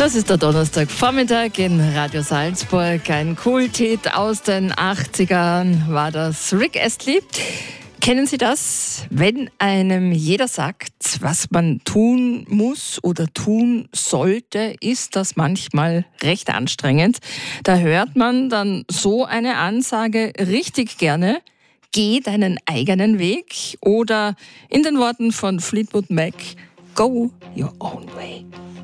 Das ist der Donnerstagvormittag in Radio Salzburg. Ein Kulthit aus den 80ern war das. Rick Astley. Kennen Sie das? Wenn einem jeder sagt, was man tun muss oder tun sollte, ist das manchmal recht anstrengend. Da hört man dann so eine Ansage richtig gerne. Geh deinen eigenen Weg. Oder in den Worten von Fleetwood Mac, go your own way.